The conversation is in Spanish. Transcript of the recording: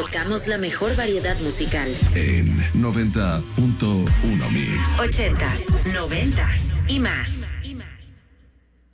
tocamos la mejor variedad musical. En 90.1 Mix. 80s, 90s y más.